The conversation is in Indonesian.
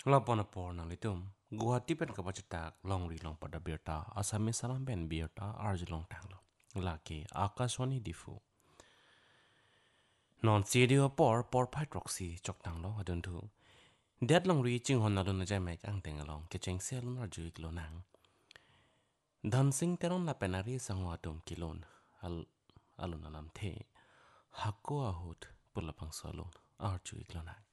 Lapona por nang litum. Guwahati pen kapacitak long ri long pada birta asami salam pen birta arji long tang lo. Laki akaswani difu. Non CDO por pai troxy chok tang lo adun tu. Dead long ri ching hon nadun na jai mek ang teng along ke cheng sel na juik lo nang. Dan sing teron la penari sangwa tum kilon alun alam the. Hakko ahut pulapang salon arjuik lo nang.